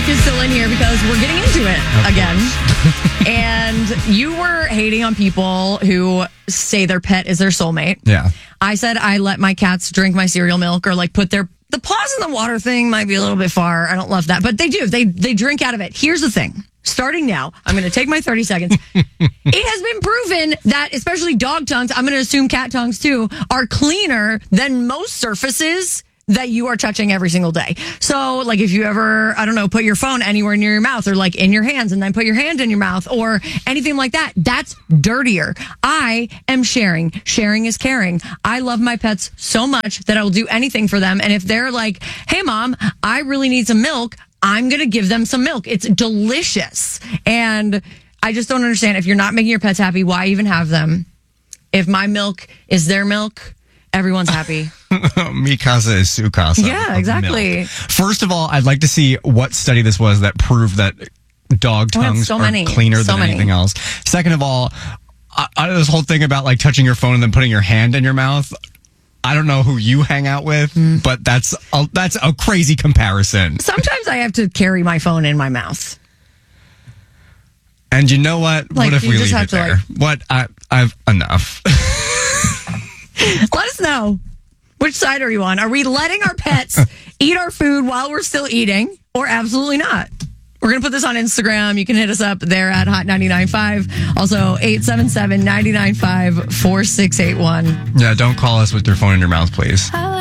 milk is still in here because we're getting into it again. And you were hating on people who say their pet is their soulmate. Yeah. I said I let my cats drink my cereal milk or like put the paws in the water thing might be a little bit far. I don't love that, but they do. They drink out of it. Here's the thing. Starting now, I'm going to take my 30 seconds. It has been proven that especially dog tongues, I'm going to assume cat tongues too, are cleaner than most surfaces that you are touching every single day. So like if you ever, I don't know, put your phone anywhere near your mouth or like in your hands and then put your hand in your mouth or anything like that, that's dirtier. I am sharing. Sharing is caring. I love my pets so much that I will do anything for them. And if they're like, hey mom, I really need some milk, I'm going to give them some milk. It's delicious. And I just don't understand. If you're not making your pets happy, why even have them? If my milk is their milk, everyone's happy. Mi casa is su casa. Yeah, exactly. Milk. First of all, I'd like to see what study this was that proved that dog tongues are cleaner than anything else. Second of all, this whole thing about like touching your phone and then putting your hand in your mouth. I don't know who you hang out with, but that's a crazy comparison. Sometimes I have to carry my phone in my mouth. And you know what? Like, what if we leave it there? I've enough. Let us know. Which side are you on? Are we letting our pets eat our food while we're still eating or absolutely not? We're going to put this on Instagram. You can hit us up there at Hot 99.5. Also, 877-995-4681. Yeah, don't call us with your phone in your mouth, please.